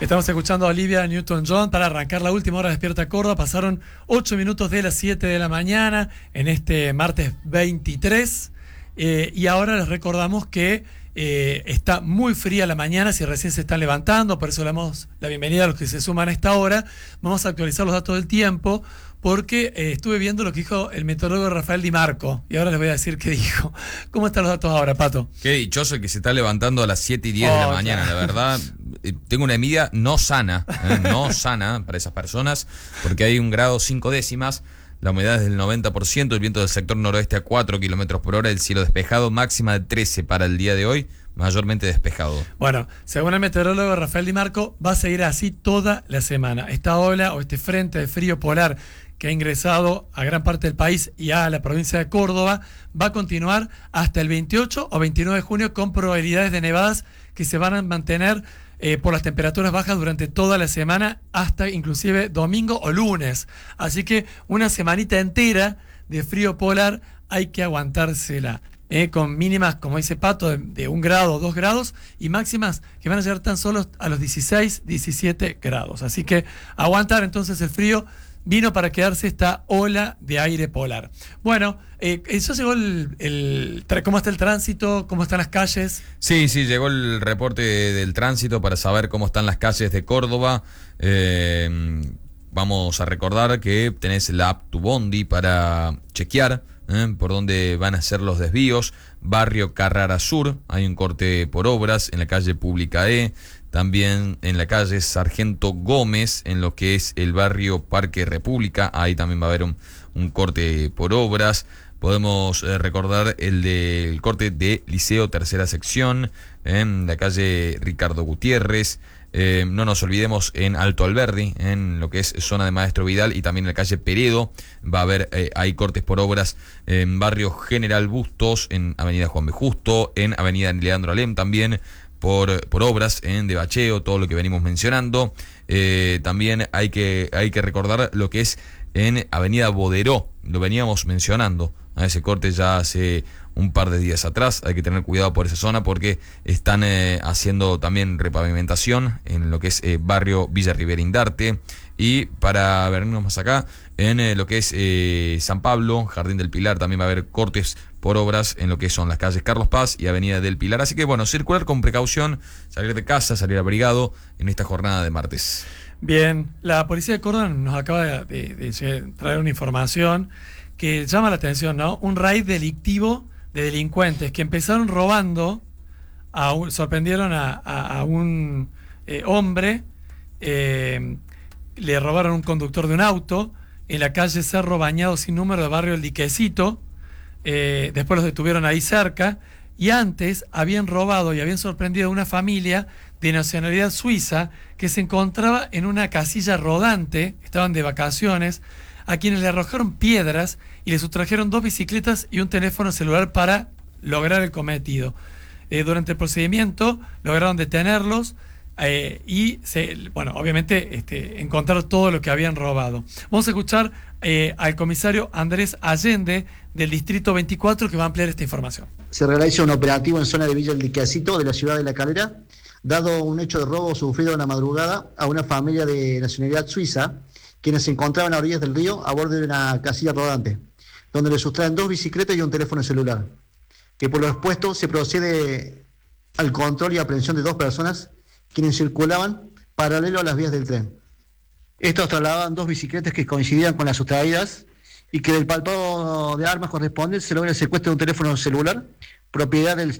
Estamos escuchando a Olivia Newton-John para arrancar la última hora de Despierta Córdoba. Pasaron 8 minutos de las 7 de la mañana en este martes 23. Y ahora les recordamos que está muy fría la mañana, si recién se están levantando, por eso le damos la bienvenida a los que se suman a esta hora. Vamos a actualizar los datos del tiempo, porque estuve viendo lo que dijo el meteorólogo Rafael Di Marco, y ahora les voy a decir qué dijo. ¿Cómo están los datos ahora, Pato? Qué dichoso el que se está levantando a las 7 y 10 de la mañana, la verdad. Tengo una envidia no sana para esas personas, porque hay 1 grado 5 décimas, la humedad es del 90%, el viento del sector noroeste a 4 kilómetros por hora, el cielo despejado, máxima de 13 para el día de hoy, mayormente despejado. Bueno, según el meteorólogo Rafael Di Marco, va a seguir así toda la semana. Esta ola o este frente de frío polar que ha ingresado a gran parte del país y a la provincia de Córdoba, va a continuar hasta el 28 o 29 de junio con probabilidades de nevadas que se van a mantener por las temperaturas bajas durante toda la semana, hasta inclusive domingo o lunes. Así que una semanita entera de frío polar hay que aguantársela, con mínimas, como dice Pato, de 1 grado o 2 grados, y máximas que van a llegar tan solo a los 16, 17 grados. Así que aguantar entonces el frío. Vino para quedarse esta ola de aire polar. Bueno, eso llegó ¿cómo está el tránsito? ¿Cómo están las calles? Sí, llegó el reporte del tránsito para saber cómo están las calles de Córdoba. Vamos a recordar que tenés la app Tu Bondi para chequear por dónde van a ser los desvíos. Barrio Carrara Sur, hay un corte por obras en la calle Pública E. También en la calle Sargento Gómez, en lo que es el barrio Parque República, ahí también va a haber un corte por obras. Podemos recordar el corte de Liceo Tercera Sección, en la calle Ricardo Gutiérrez. No nos olvidemos en Alto Alberdi, en lo que es zona de Maestro Vidal, y también en la calle Peredo va a haber hay cortes por obras en barrio General Bustos, en avenida Juan B. Justo, en avenida Leandro Alem también por obras de bacheo, todo lo que venimos mencionando. También hay que recordar lo que es en avenida Boderó, lo veníamos mencionando a ese corte ya hace un par de días atrás. Hay que tener cuidado por esa zona porque están haciendo también repavimentación en lo que es barrio Villa Rivera Indarte. Y para vernos más acá, en lo que es San Pablo, Jardín del Pilar, también va a haber cortes por obras en lo que son las calles Carlos Paz y Avenida del Pilar. Así que bueno, circular con precaución, salir de casa, salir abrigado en esta jornada de martes. Bien, la policía de Córdoba nos acaba de traer una información que llama la atención, ¿no? Un raid delictivo de delincuentes que empezaron robando, sorprendieron a un hombre, le robaron un conductor de un auto en la calle Cerro Bañado sin número de barrio El Diquecito. Después los detuvieron ahí cerca, y antes habían robado y habían sorprendido a una familia de nacionalidad suiza que se encontraba en una casilla rodante, estaban de vacaciones, a quienes le arrojaron piedras y le sustrajeron 2 bicicletas y un teléfono celular para lograr el cometido. Durante el procedimiento lograron detenerlos y obviamente encontrar todo lo que habían robado. Vamos a escuchar al comisario Andrés Allende del Distrito 24, que va a ampliar esta información. Se realiza un operativo en zona de Villa El Diquecito de la ciudad de La Calera, dado un hecho de robo sufrido en la madrugada a una familia de nacionalidad suiza, quienes se encontraban a orillas del río a bordo de una casilla rodante, donde le sustraen 2 bicicletas y un teléfono celular. Que por lo expuesto se procede al control y aprehensión de 2 personas quienes circulaban paralelo a las vías del tren. Estos trasladaban 2 bicicletas que coincidían con las sustraídas, y que del palpado de armas correspondientes se logra el secuestro de un teléfono celular, propiedad del